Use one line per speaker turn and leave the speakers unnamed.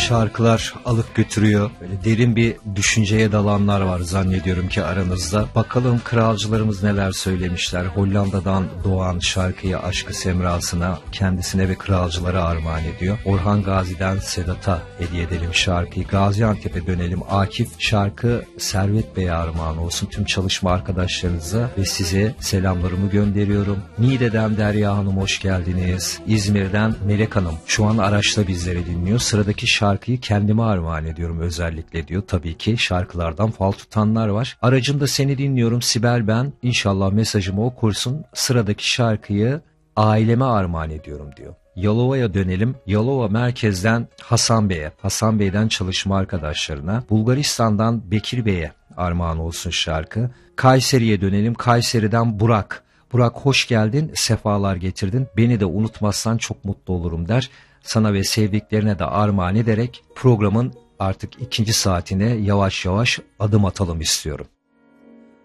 şarkılar alıp götürüyor. Böyle derin bir düşünceye dalanlar var zannediyorum ki aranızda. Bakalım kralcılarımız neler söylemişler. Hollanda'dan doğan şarkıyı Aşkı Semrasına, kendisine ve kralcılara armağan ediyor. Orhan Gazi'den Sedat'a hediye edelim şarkıyı. Gaziantep'e dönelim. Akif, şarkı Servet Bey'e armağan olsun. Tüm çalışma arkadaşlarınıza ve size selamlarımı gönderiyorum. Niğde'den Derya Hanım hoş geldiniz. İzmir'den Melek Hanım şu an araçta bizleri dinliyor. Sıradaki şarkıyı kendime armağan ediyorum özellikle diyor. Tabii ki şarkılardan fal tutanlar var. Aracımda seni dinliyorum Sibel ben. İnşallah mesajımı okursun. Sıradaki şarkıyı aileme armağan ediyorum diyor. Yalova'ya dönelim. Yalova merkezden Hasan Bey'e, Hasan Bey'den çalışma arkadaşlarına, Bulgaristan'dan Bekir Bey'e armağan olsun şarkı. Kayseri'ye dönelim. Kayseri'den Burak. Burak hoş geldin, sefalar getirdin. Beni de unutmazsan çok mutlu olurum der. Sana ve sevdiklerine de armağan ederek programın artık 2. saatine yavaş yavaş adım atalım istiyorum.